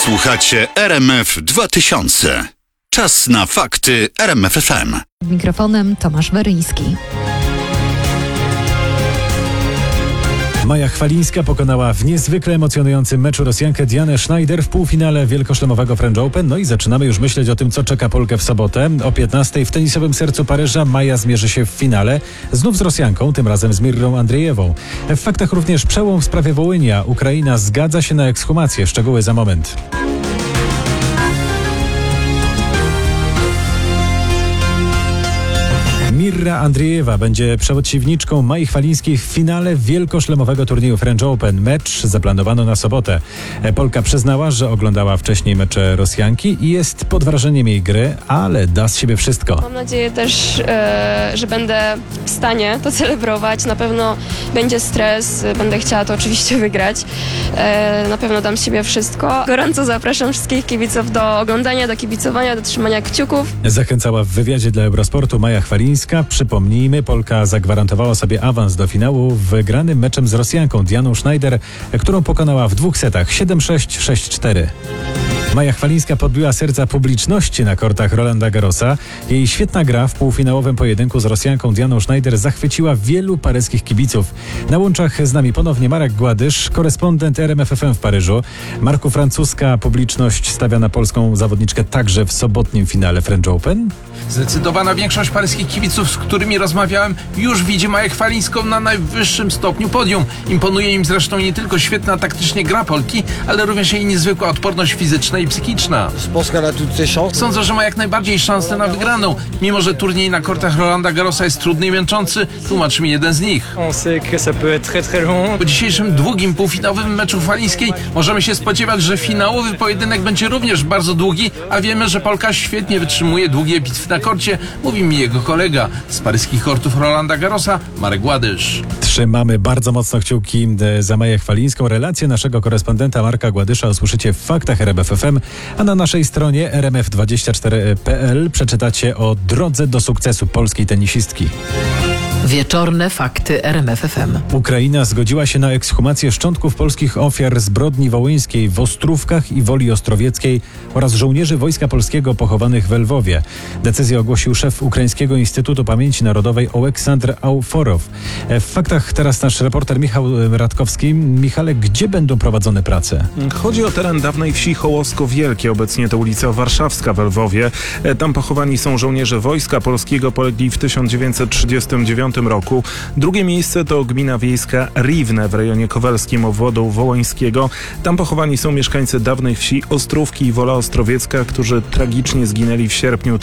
Słuchacie RMF 2000. Czas na fakty RMF FM. Mikrofonem Tomasz Weryński. Maja Chwalińska pokonała w niezwykle emocjonującym meczu Rosjankę Dianę Schneider w półfinale wielkoszlemowego French Open. No i zaczynamy już myśleć o tym, co czeka Polkę w sobotę. O 15:00 w tenisowym sercu Paryża Maja zmierzy się w finale. Znów z Rosjanką, tym razem z Mirrą Andrzejewą. W faktach również przełom w sprawie Wołynia. Ukraina zgadza się na ekshumację. Szczegóły za moment. Mirra Andrzejewa będzie przeciwniczką Mai Chwalińskiej w finale wielkoszlemowego turnieju French Open. Mecz zaplanowano na sobotę. Polka przyznała, że oglądała wcześniej mecze Rosjanki i jest pod wrażeniem jej gry, ale da z siebie wszystko. Mam nadzieję też, że będę w stanie to celebrować. Na pewno będzie stres, będę chciała to oczywiście wygrać. Na pewno dam z siebie wszystko. Gorąco zapraszam wszystkich kibiców do oglądania, do kibicowania, do trzymania kciuków. Zachęcała w wywiadzie dla Eurosportu Maja Chwalińska. Przypomnijmy, Polka zagwarantowała sobie awans do finału wygranym meczem z Rosjanką Dianą Schneider, którą pokonała w 2 setach 7-6, 6-4. Maja Chwalińska podbiła serca publiczności na kortach Rolanda Garrosa. Jej świetna gra w półfinałowym pojedynku z Rosjanką Dianą Schneider zachwyciła wielu paryskich kibiców. Na łączach z nami ponownie Marek Gładysz, korespondent RMF FM w Paryżu. Marku, francuska publiczność stawia na polską zawodniczkę także w sobotnim finale French Open? Zdecydowana większość paryskich kibiców, z którymi rozmawiałem, już widzi Maję Chwalińską na najwyższym stopniu podium. Imponuje im zresztą nie tylko świetna taktycznie gra Polki, ale również jej niezwykła odporność fizyczna i psychiczna. Sądzę, że ma jak najbardziej szansę na wygraną, mimo że turniej na kortach Rolanda Garrosa jest trudny i męczący, tłumaczy mi jeden z nich. Po dzisiejszym długim półfinałowym meczu Chwalińskiej możemy się spodziewać, że finałowy pojedynek będzie również bardzo długi, a wiemy, że Polka świetnie wytrzymuje długie bitwy na korcie, mówi mi jego kolega z paryskich kortów Rolanda Garrosa, Marek Gładysz. Trzymamy bardzo mocno kciuki za Maję Chwalińską. Relację naszego korespondenta Marka Gładysza usłyszycie w faktach RMF FM, a na naszej stronie rmf24.pl przeczytacie o drodze do sukcesu polskiej tenisistki. Wieczorne fakty RMF FM. Ukraina zgodziła się na ekshumację szczątków polskich ofiar zbrodni wołyńskiej w Ostrówkach i Woli Ostrowieckiej oraz żołnierzy Wojska Polskiego pochowanych w Lwowie. Decyzję ogłosił szef Ukraińskiego Instytutu Pamięci Narodowej Oleksandr Auforow. W faktach teraz nasz reporter Michał Radkowski. Michale, gdzie będą prowadzone prace? Chodzi o teren dawnej wsi Hołosko-Wielkie, obecnie to ulica Warszawska w Lwowie. Tam pochowani są żołnierze Wojska Polskiego, polegli w 1939 roku. Drugie miejsce to gmina wiejska Riwne w rejonie kowalskim obwodu wołyńskiego. Tam pochowani są mieszkańcy dawnej wsi Ostrówki i Wola Ostrowiecka, którzy tragicznie zginęli w sierpniu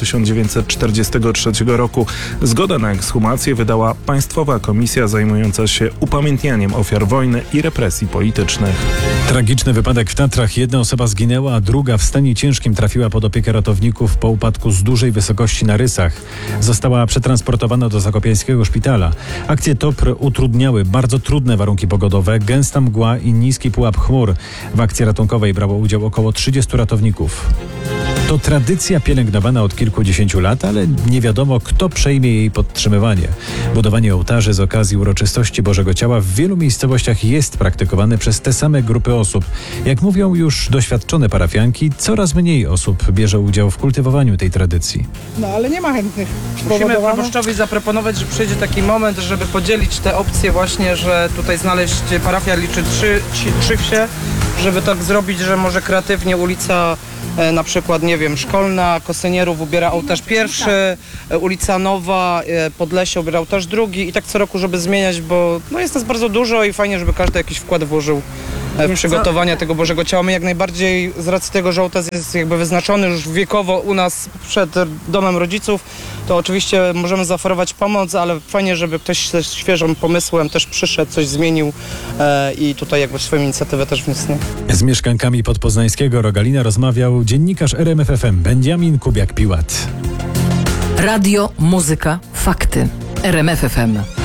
1943 roku. Zgodę na ekshumację wydała Państwowa Komisja zajmująca się upamiętnianiem ofiar wojny i represji politycznych. Tragiczny wypadek w Tatrach. Jedna osoba zginęła, a druga w stanie ciężkim trafiła pod opiekę ratowników po upadku z dużej wysokości na Rysach. Została przetransportowana do zakopiańskiego szpitala. Akcje TOPR utrudniały bardzo trudne warunki pogodowe, gęsta mgła i niski pułap chmur. W akcji ratunkowej brało udział około 30 ratowników. To tradycja pielęgnowana od kilkudziesięciu lat, ale nie wiadomo, kto przejmie jej podtrzymywanie. Budowanie ołtarzy z okazji uroczystości Bożego Ciała w wielu miejscowościach jest praktykowane przez te same grupy osób. Jak mówią już doświadczone parafianki, coraz mniej osób bierze udział w kultywowaniu tej tradycji. No ale nie ma chętnych. Musimy proboszczowi zaproponować, że przyjdzie taki moment, żeby podzielić te opcje właśnie, że tutaj znaleźć parafia liczy trzy wsie, żeby tak zrobić, że może kreatywnie ulica na przykład, nie wiem, Szkolna, Kosynierów ubiera ołtarz pierwszy, ulica Nowa, Podlesie ubiera ołtarz drugi i tak co roku, żeby zmieniać, bo no jest nas bardzo dużo i fajnie, żeby każdy jakiś wkład włożył w przygotowanie tego Bożego Ciała. My jak najbardziej z racji tego, że ołtarz jest jakby wyznaczony już wiekowo u nas przed domem rodziców, to oczywiście możemy zaoferować pomoc, ale fajnie, żeby ktoś ze świeżym pomysłem też przyszedł, coś zmienił i tutaj jakby swoją inicjatywę też wniósł. Z mieszkankami podpoznańskiego Rogalina rozmawiał dziennikarz RMF FM Benjamin Kubiak-Piłat. Radio, muzyka, fakty. RMF FM.